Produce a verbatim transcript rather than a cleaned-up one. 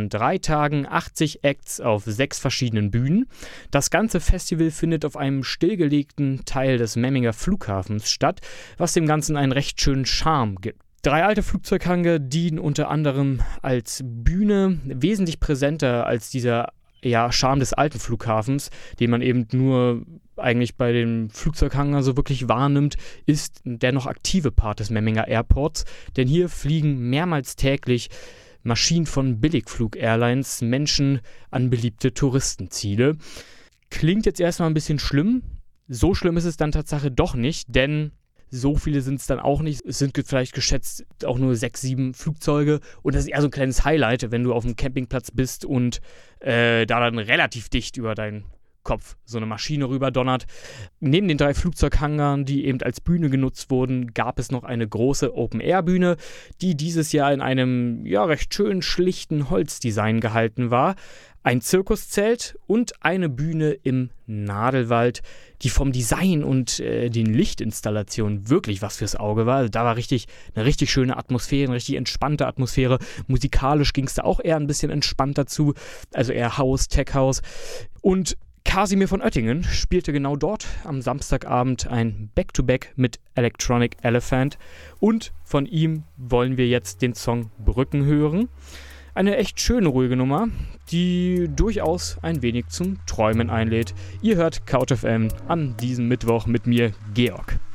an drei Tagen achtzig Acts auf sechs verschiedenen Bühnen. Das ganze Festival findet auf einem stillgelegten Teil des Memminger Flughafens statt, was dem Ganzen einen recht schönen Charme gibt. Drei alte Flugzeughangar dienen unter anderem als Bühne, wesentlich präsenter als dieser ja, Charme des alten Flughafens, den man eben nur eigentlich bei dem Flugzeughangar so wirklich wahrnimmt, ist der noch aktive Part des Memminger Airports, denn hier fliegen mehrmals täglich Maschinen von Billigflug-Airlines Menschen an beliebte Touristenziele. Klingt jetzt erstmal ein bisschen schlimm, so schlimm ist es dann Tatsache doch nicht, denn so viele sind es dann auch nicht. Es sind vielleicht geschätzt auch nur sechs, sieben Flugzeuge. Und das ist eher so ein kleines Highlight, wenn du auf dem Campingplatz bist und äh, da dann relativ dicht über deinen Kopf so eine Maschine rüberdonnert. Neben den drei Flugzeughangaren, die eben als Bühne genutzt wurden, gab es noch eine große Open-Air-Bühne, die dieses Jahr in einem ja recht schön schlichten Holzdesign gehalten war. Ein Zirkuszelt und eine Bühne im Nadelwald, die vom Design und äh, den Lichtinstallationen wirklich was fürs Auge war. Also da war richtig eine richtig schöne Atmosphäre, eine richtig entspannte Atmosphäre. Musikalisch ging es da auch eher ein bisschen entspannter zu, also eher House, Tech House. Und Kasimir von Oettingen spielte genau dort am Samstagabend ein Back-to-Back mit Electronic Elephant und von ihm wollen wir jetzt den Song Brücken hören. Eine echt schöne, ruhige Nummer, die durchaus ein wenig zum Träumen einlädt. Ihr hört CouchFM an diesem Mittwoch mit mir, Georg.